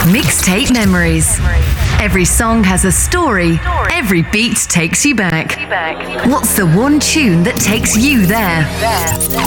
Mixtape Memories. Every song has a story, every beat takes you back. What's the one tune that takes you there?